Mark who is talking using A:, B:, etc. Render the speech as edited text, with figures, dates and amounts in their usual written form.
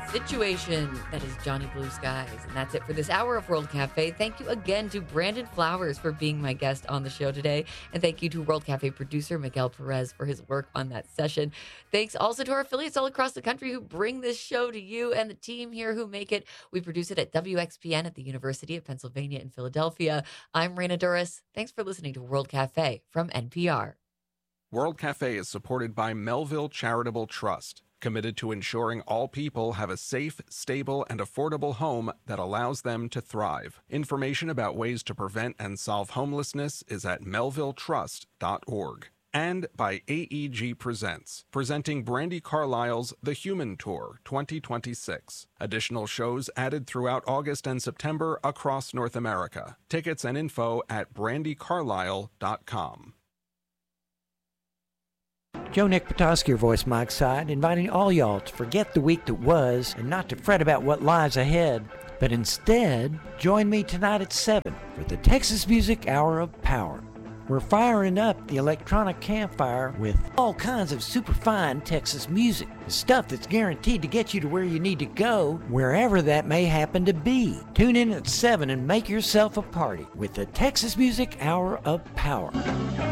A: Situation. That is Johnny Blue Skies. And that's it for this hour of World Cafe. Thank you again to Brandon Flowers for being my guest on the show today. And thank you to World Cafe producer Miguel Perez for his work on that session. Thanks also to our affiliates all across the country who bring this show to you and the team here who make it. We produce it at WXPN at the University of Pennsylvania in Philadelphia. I'm Raina Duras. Thanks for listening to World Cafe from NPR.
B: World Cafe is supported by Melville Charitable Trust, committed to ensuring all people have a safe, stable, and affordable home that allows them to thrive. Information about ways to prevent and solve homelessness is at melvilletrust.org. And by AEG Presents, presenting Brandi Carlile's The Human Tour 2026. Additional shows added throughout August and September across North America. Tickets and info at brandicarlile.com.
C: Joe Nick Petoskey, your voice, Mike Side, inviting all y'all to forget the week that was and not to fret about what lies ahead, but instead join me tonight at 7 for the Texas Music Hour of Power. We're firing up the electronic campfire with all kinds of super fine Texas music, the stuff that's guaranteed to get you to where you need to go, wherever that may happen to be. Tune in at 7 and make yourself a party with the Texas Music Hour of Power.